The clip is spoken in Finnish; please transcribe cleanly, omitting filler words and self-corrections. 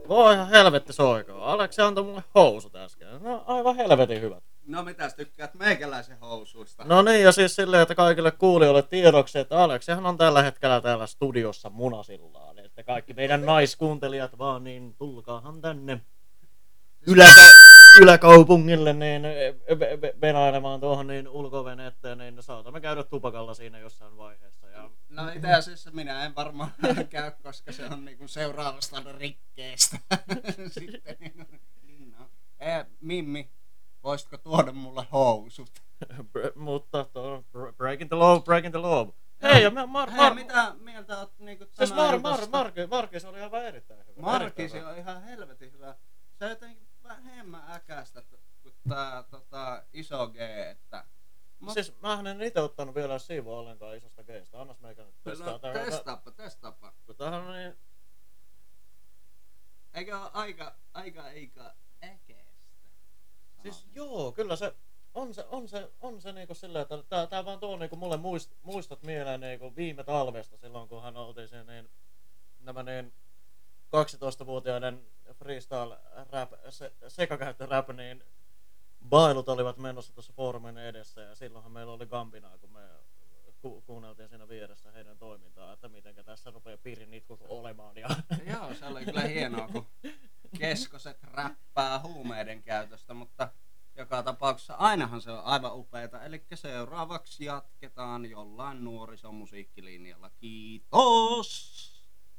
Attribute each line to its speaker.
Speaker 1: Voi ihan helvetti soikoon. Aleksi antoi mulle housut äsken. No aivan helvetin hyvät.
Speaker 2: No mitäs tykkäät meikäläisen housuista?
Speaker 1: No niin, ja siis silleen, että kaikille kuulijoille tiedoksi, että Aleksihan on tällä hetkellä täällä studiossa munasillaan. Että kaikki meidän naiskuuntelijat vaan, niin tulkaahan tänne yläkaupungille niin venailemaan tuohon niin ulkoveneetteen, niin saatamme käydä tupakalla siinä jossain vaiheessa. Ja...
Speaker 2: No itse asiassa minä en varmaan käy, koska se on niinku seuraavasta rikkeestä. Sitten niin no. Mimmi, voisitko tuoda mulle housut?
Speaker 1: Mutta breaking the law. Hei, ja
Speaker 2: mitä mieltä oot niinku
Speaker 1: siis
Speaker 2: tämän
Speaker 1: Markis oli aivan erittäin hyvä.
Speaker 2: Markis on ihan helvetin hyvä. Se on jotenkin vähemmän äkästä kuin tää iso G, että...
Speaker 1: Siis mähän en ite ottanut vielä siivua ollenkaan isosta G:stä. Annas meikä nyt testaa.
Speaker 2: No, testaappa.
Speaker 1: Kun tähän on niin...
Speaker 2: Eikö ole aika äkeestä?
Speaker 1: Siis joo, kyllä se on se niinku silleen, että tää vaan tuo niinku mulle muistot mieleen niinku viime talvesta silloin, kun hän oltiin se niin nämä niin 12-vuotiaiden freestyle rap, sekakäyttö rap, niin bailut olivat menossa tuossa foorumin edessä ja silloinhan meillä oli Gambinaa, kun me kuunneltiin siinä vieressä heidän toimintaa, että mitenkä tässä rupeaa piirin itkut olemaan. Ja...
Speaker 2: Joo, se oli kyllä hienoa, kun keskoset räppää huumeiden käytöstä, mutta joka tapauksessa ainahan se on aivan upeeta. Eli seuraavaksi jatketaan jollain nuorisomusiikkilinjalla. Kiitos!